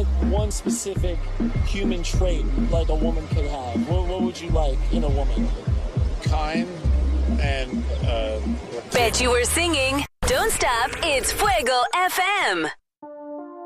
like one specific human trait like a woman could have? What would you like in a woman? Kind and Bet you were singing. Don't stop. It's Fuego FM.